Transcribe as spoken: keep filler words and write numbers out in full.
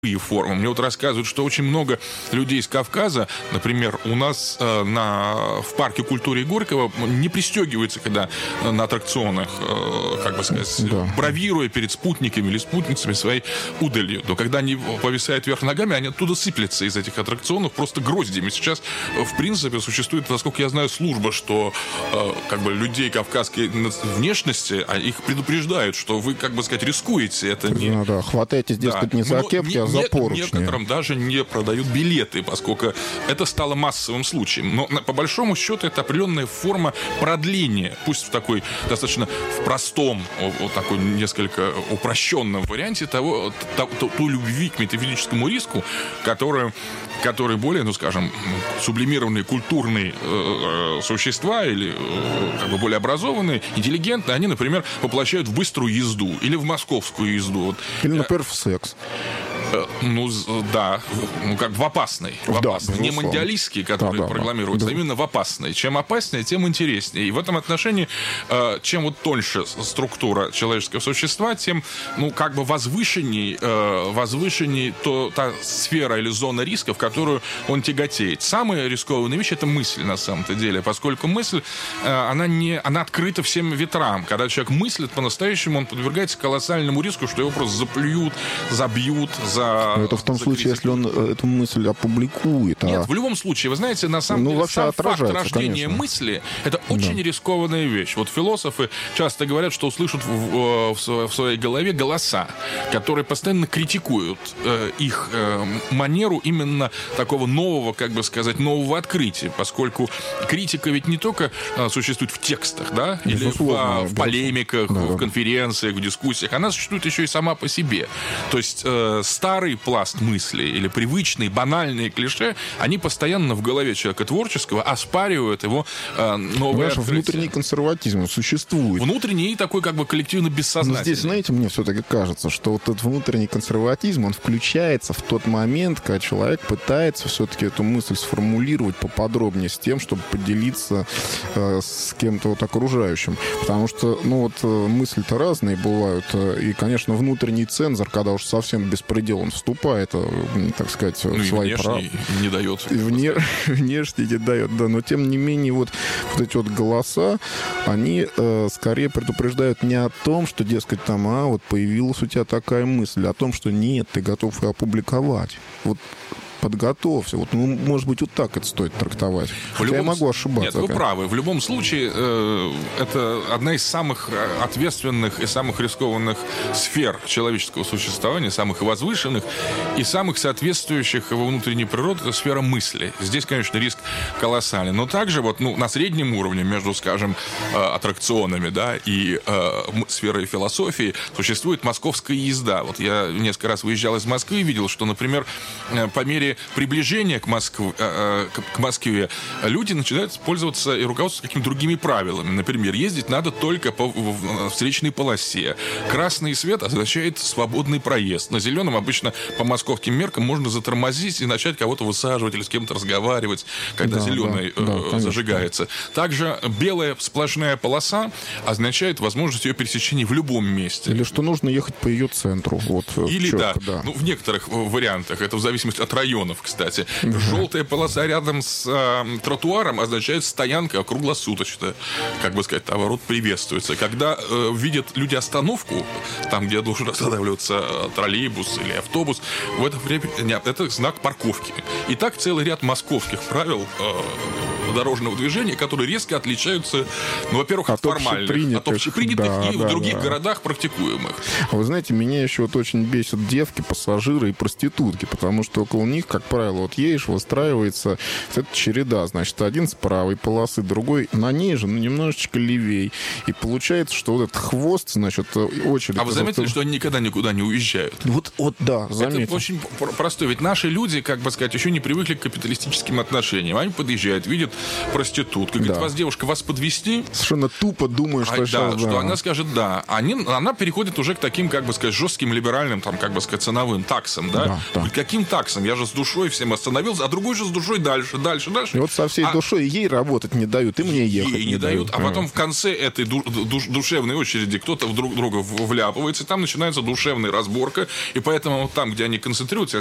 формы. Мне вот рассказывают, что очень много людей из Кавказа, например, у нас э, на, в парке культуры Горького не пристегиваются, когда на аттракционах, э, как бы сказать, да. бравируя перед спутниками или спутницами своей удалью. Но когда они повисают вверх ногами, они оттуда сыплятся из этих аттракционов просто гроздями. Сейчас, в принципе, существует, насколько я знаю, служба, что э, как бы людей кавказской внешности, а их предупреждают, что вы, как бы сказать, рискуете. Это не... Ну, да, хватаетесь, дескать, да. не за кепки, а за поручни. Некоторым даже не продают билеты, поскольку это стало массовым случаем. Но по большому счету это определенная форма продления, пусть в такой достаточно в простом, вот такой несколько упрощенном варианте того, той, той любви к метафизическому риску, которую, который более, ну скажем, сублимированные культурные э, существа или э, как бы более образованные, интеллигентные, они, например, воплощают в быструю езду или в московскую езду. Или, например, в секс. Ну, да, ну, как в опасной. В да, опасной. Не мандиалистский, который да, да, программируется, да. а именно в опасной. Чем опаснее, тем интереснее. И в этом отношении, чем вот тоньше структура человеческого существа, тем, ну, как бы возвышенней, возвышенней то, та сфера или зона риска, в которую он тяготеет. Самая рискованная вещь — это мысль, на самом-то деле, поскольку мысль, она, не, она открыта всем ветрам. Когда человек мыслит по-настоящему, он подвергается колоссальному риску, что его просто заплюют, забьют, за Но это в том случае, если он эту мысль опубликует. Нет, а... в любом случае, вы знаете, на самом ну, деле, сам факт рождения конечно. мысли — это очень да. рискованная вещь. Вот философы часто говорят, что услышат в, в, в своей голове голоса, которые постоянно критикуют э, их э, манеру именно такого нового, как бы сказать, нового открытия, поскольку критика ведь не только э, существует в текстах, да, или в, в полемиках, да. в конференциях, в дискуссиях, она существует еще и сама по себе. То есть э, старый пласт мыслей или привычные, банальные клише, они постоянно в голове человека творческого оспаривают его э, новое открытие. Внутренний консерватизм существует. Внутренний и такой как бы коллективно-бессознательный. Но здесь, знаете, мне все-таки кажется, что вот этот внутренний консерватизм, он включается в тот момент, когда человек пытается все-таки эту мысль сформулировать поподробнее с тем, чтобы поделиться э, с кем-то вот окружающим. Потому что, ну вот, мысли-то разные бывают. И, конечно, внутренний цензор, когда уж совсем беспредел, он вступает, так сказать, ну, в свои права. не дает. Вне, внешне не дает, да. Но, тем не менее, вот, вот эти вот голоса, они э, скорее предупреждают не о том, что, дескать, там, а, вот появилась у тебя такая мысль, а о том, что нет, ты готов ее опубликовать. Вот подготовься. Вот, ну, может быть, вот так это стоит трактовать. Хотя любом... я могу ошибаться. Нет, вы как. правы. В любом случае, э, это одна из самых ответственных и самых рискованных сфер человеческого существования, самых возвышенных и самых соответствующих его внутренней природе, это сфера мысли. Здесь, конечно, риск колоссальный. Но также вот, ну, на среднем уровне между, скажем, э, аттракционами, да, и э, сферой философии существует московская езда. Вот я несколько раз выезжал из Москвы и видел, что, например, э, по мере приближения к Москве, к Москве люди начинают пользоваться и руководствоваться какими-то другими правилами. Например, ездить надо только по встречной полосе. Красный свет означает свободный проезд. На зеленом обычно по московским меркам можно затормозить и начать кого-то высаживать или с кем-то разговаривать, когда да, зеленый да, э, да, зажигается. Также белая сплошная полоса означает возможность ее пересечения в любом месте. Или что нужно ехать по ее центру. Вот, или четко, да, да. Ну, в некоторых вариантах, это в зависимости от района, кстати. Uh-huh. Желтая полоса рядом с э, тротуаром означает стоянка круглосуточно. Как бы сказать, товарот приветствуется. Когда э, видят люди остановку, там, где должен останавливаться троллейбус или автобус, в это время нет, это знак парковки. И так целый ряд московских правил э, дорожного движения, которые резко отличаются, ну, во-первых, от, от формальных, общепринятых, от общепринятых да, и да, в других да. городах практикуемых. Вы знаете, меня еще вот очень бесят девки, пассажиры и проститутки, потому что около них, как правило, вот едешь, выстраивается эта череда, значит, один с правой полосы, другой на ней же, ну, немножечко левей. И получается, что вот этот хвост, значит, очередь... А вы заметили, что они никогда никуда не уезжают? Вот, вот да, заметил. Это очень простой. Ведь наши люди, как бы сказать, еще не привыкли к капиталистическим отношениям. Они подъезжают, видят проститутку. Говорит, да. вас девушка, вас подвезти? Совершенно тупо думаю, что а, сейчас... Да, что да. она скажет да. Они, она переходит уже к таким, как бы сказать, жестким либеральным, там, как бы сказать, ценовым таксам, да? Да, да. Каким таксам? Я же с душой всем остановился, а другой же с душой дальше, дальше, дальше. И вот со всей а... душой ей работать не дают, и мне ехать ей не, не дают. дают. А потом в конце этой ду- душ- душевной очереди кто-то в друг друга вляпывается, и там начинается душевная разборка, и поэтому там, где они концентрируются,